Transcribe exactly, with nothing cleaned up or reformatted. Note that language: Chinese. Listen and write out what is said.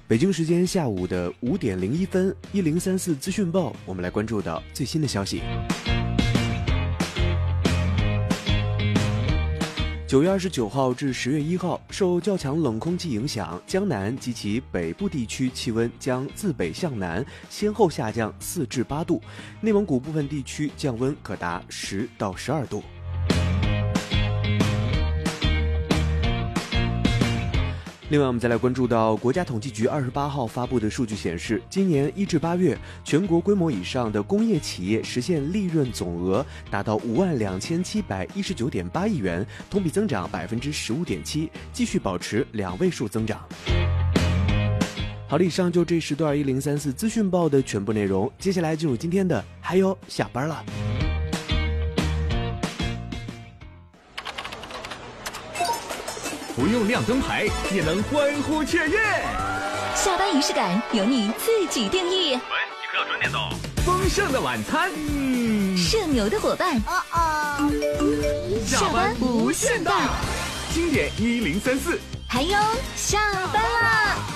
北京时间下午的五点零一分，一零三四资讯报，我们来关注到最新的消息。九月二十九号至十月一号，受较强冷空气影响，江南及其北部地区气温将自北向南先后下降四至八度，内蒙古部分地区降温可达十到十二度。另外，我们再来关注到国家统计局二十八号发布的数据显示，今年一至八月，全国规模以上的工业企业实现利润总额达到五万两千七百一十九点八亿元，同比增长百分之十五点七，继续保持两位数增长。好了，以上就这时段一零三四资讯报的全部内容，接下来进入今天的还有下班了。 不用亮灯牌也能欢呼雀跃， 下班仪式感由你自己定义。 喂，你可要准点到。丰盛的晚餐，嗯， 社牛的伙伴，哦哦，下班无限大， 经典一零三四， 还有下班啦。